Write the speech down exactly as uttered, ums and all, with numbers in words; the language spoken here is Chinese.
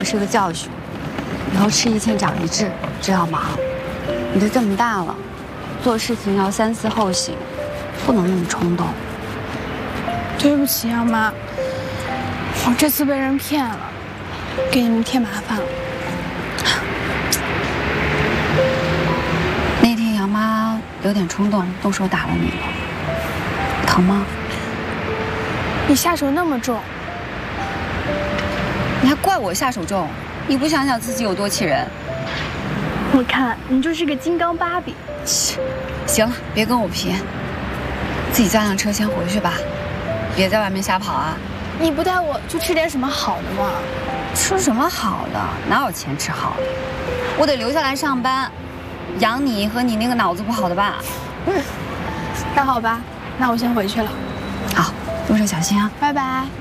是个教训，以后吃一堑长一智，知道吗？你都这么大了，做事情要三思后行，不能那么冲动。 对不起啊，妈，我这次被人骗了，给你们添麻烦了。 那天杨妈有点冲动，动手打了你了，疼吗？ 你下手那么重， 你还怪我下手重？你不想想自己有多气人？ 我看你就是个金刚芭比。 行了，别跟我贫，自己叫辆车先回去吧，别在外面瞎跑啊！ 你不带我去吃点什么好的吗？ 吃什么好的？哪有钱吃好的？我得留下来上班，养你和你那个脑子不好的爸。 嗯，那好吧，那我先回去了。 好，路上小心啊！ 拜拜。